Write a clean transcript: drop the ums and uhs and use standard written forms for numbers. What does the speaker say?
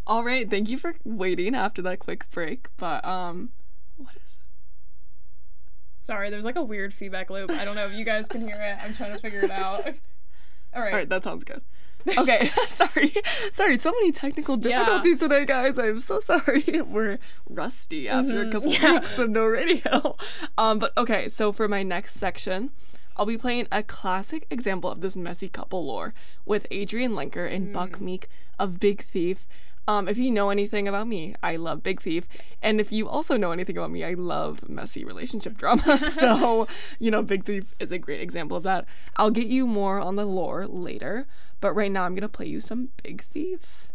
All right, thank you for waiting after that quick break. But what is Sorry, there's like a weird feedback loop. I don't know if you guys can hear it. I'm trying to figure it out. All right. All right, that sounds good. Okay, sorry, so many technical difficulties today, guys. I'm so sorry. We're rusty after a couple weeks of no radio. But okay, so for my next section, I'll be playing a classic example of this messy couple lore with Adrian Lenker and Buck Meek of Big Thief. If you know anything about me, I love Big Thief. And if you also know anything about me, I love messy relationship drama. So, Big Thief is a great example of that. I'll get you more on the lore later, but right now I'm going to play you some Big Thief.